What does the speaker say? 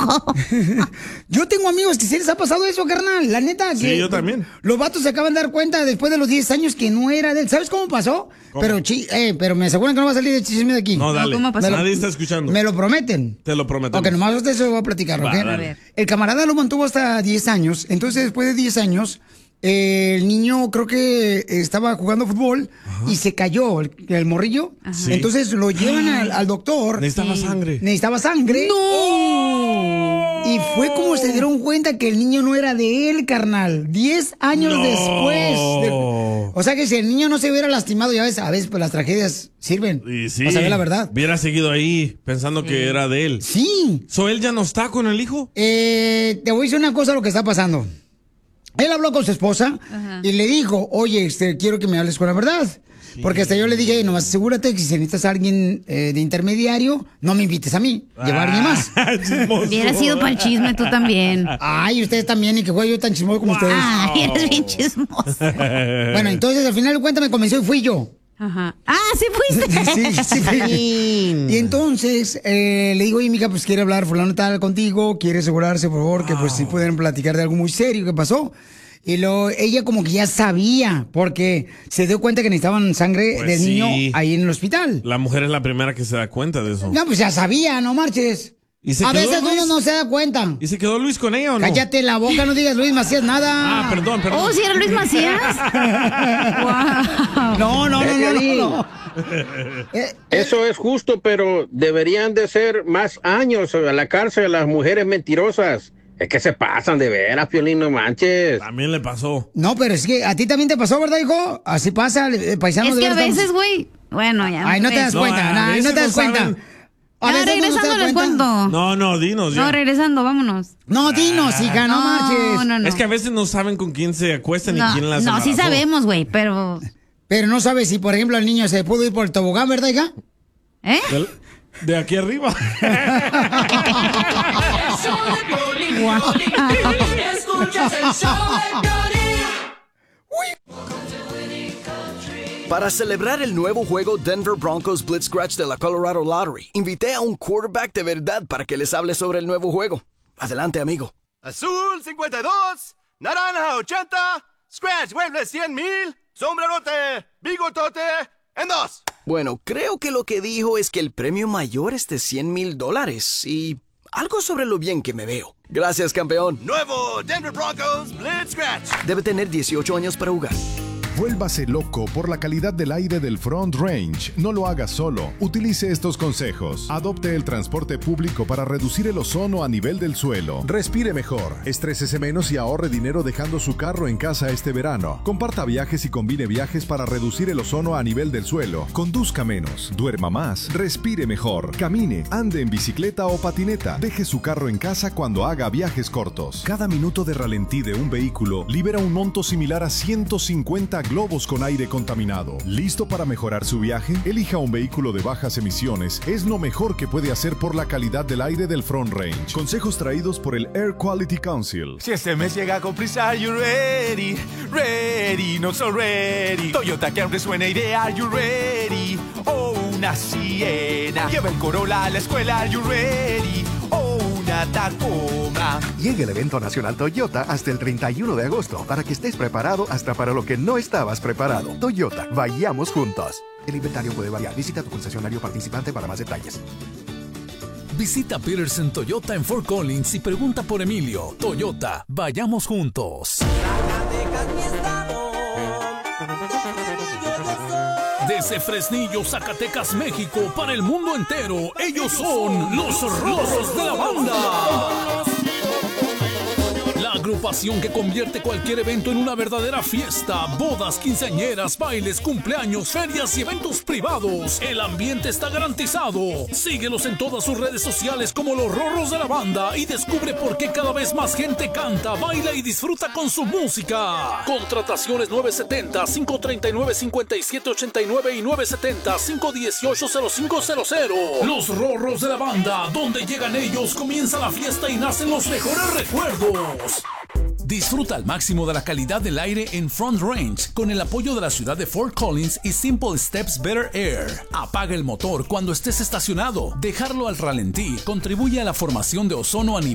loco. Yo tengo amigos que sí les ha pasado eso, carnal. La neta. Que sí, yo también. Los vatos se acaban de dar cuenta después de los 10 años que no era de él. ¿Sabes cómo pasó? ¿Cómo? Pero me aseguran que no va a salir de chisme de aquí. No, dale. ¿Cómo pasó? Nadie está escuchando. Me lo prometen. Te lo prometemos. Ok, nomás usted se lo va a platicar, ¿ok? Va, a ver. El camarada lo mantuvo hasta 10 años. Entonces, después de 10 años, el niño creo que estaba jugando fútbol y se cayó el morrillo. Sí. Entonces lo llevan al doctor. Necesitaba sangre. Necesitaba sangre. ¡No! Y fue como se dieron cuenta que el niño no era de él, carnal. 10 años No. después. O sea que si el niño no se hubiera lastimado, ya ves, a veces pues las tragedias sirven. Y sí. Para saber la verdad. Hubiera seguido ahí pensando que era de él. Sí. ¿So él ya no está con el hijo? Te voy a decir una cosa lo que está pasando. Él habló con su esposa y le dijo, oye, quiero que me hables con la verdad. Sí. Porque hasta yo le dije, nomás asegúrate que si necesitas a alguien de intermediario, no me invites a mí, lleva a alguien más. Hubiera sido para el chisme tú también. Ay, ustedes también, y que fue yo tan chismoso como ustedes. Ay, eres bien chismoso. Bueno, entonces al final de cuentas me convenció y fui yo. Ajá. Ah, sí fuiste. Sí. Y entonces le digo, oye, mija, pues quiere hablar fulano tal contigo, quiere asegurarse, por favor, que pues sí pueden platicar de algo muy serio que pasó. Y ella como que ya sabía, porque se dio cuenta que necesitaban sangre Pues del sí. niño ahí en el hospital. La mujer es la primera que se da cuenta de eso. No, pues ya sabía, no marches. A veces uno no se da cuenta. ¿Y se quedó Luis con ella o no? Cállate la boca, no digas Luis Macías nada. Perdón. Oh, ¿sí era Luis Macías? Wow. No. Eso es justo, pero deberían de ser más años a la cárcel a las mujeres mentirosas. Es que se pasan de veras, Piolín, no manches. También le pasó. No, pero es que a ti también te pasó, ¿verdad, hijo? Así pasa, paisano. Es que a veces, güey. Bueno, ya. Ay, no te das cuenta, no te das cuenta. Ya, regresando les cuento. No, dinos ya. No, regresando, vámonos. No, dinos, hija, no marches. No. Es que a veces no saben con quién se acuestan y quién las No, sí embarazó. sabemos, güey, pero... Pero no sabes si, por ejemplo, el niño se pudo ir por el tobogán, ¿verdad, hija? ¿Eh? De aquí arriba. Para celebrar el nuevo juego Denver Broncos Blitz Scratch de la Colorado Lottery, invité a un quarterback de verdad para que les hable sobre el nuevo juego. Adelante, amigo. Azul 52, naranja 80, Scratch mueble 100,000, sombrerote, bigotote, en 2. Bueno, creo que lo que dijo es que el premio mayor es de $100,000 y algo sobre lo bien que me veo. Gracias, campeón. Nuevo Denver Broncos Blitz Scratch. Debe tener 18 años para jugar. Vuélvase loco por la calidad del aire del Front Range. No lo haga solo. Utilice estos consejos. Adopte el transporte público para reducir el ozono a nivel del suelo. Respire mejor. Estrésese menos y ahorre dinero dejando su carro en casa este verano. Comparta viajes y combine viajes para reducir el ozono a nivel del suelo. Conduzca menos. Duerma más. Respire mejor. Camine. Ande en bicicleta o patineta. Deje su carro en casa cuando haga viajes cortos. Cada minuto de ralentí de un vehículo libera un monto similar a 150 globos con aire contaminado. ¿Listo para mejorar su viaje? Elija un vehículo de bajas emisiones. Es lo mejor que puede hacer por la calidad del aire del Front Range. Consejos traídos por el Air Quality Council. Si este mes llega con prisa, are you ready? Ready, not so ready. Toyota Camry suena ideal, are you ready? Oh, una Siena. Lleva el Corolla a la escuela, are you ready? Oh, una Tacoma. Llega el evento nacional Toyota hasta el 31 de agosto para que estés preparado hasta para lo que no estabas preparado. Toyota, vayamos juntos. El inventario puede variar. Visita tu concesionario participante para más detalles. Visita Peterson Toyota en Fort Collins y pregunta por Emilio. Toyota, vayamos juntos. Desde Fresnillo, Zacatecas, México, para el mundo entero, ellos son los Rorros de la Banda. La agrupación que convierte cualquier evento en una verdadera fiesta. Bodas, quinceañeras, bailes, cumpleaños, ferias y eventos privados. El ambiente está garantizado. Síguelos en todas sus redes sociales como los Rorros de la Banda y descubre por qué cada vez más gente canta, baila y disfruta con su música. Contrataciones 970-539-5789 y 970-518-0500. Los Rorros de la Banda, donde llegan ellos, comienza la fiesta y nacen los mejores recuerdos. Disfruta al máximo de la calidad del aire en Front Range con el apoyo de la ciudad de Fort Collins y Simple Steps Better Air. Apaga el motor cuando estés estacionado. Dejarlo al ralentí contribuye a la formación de ozono a nivel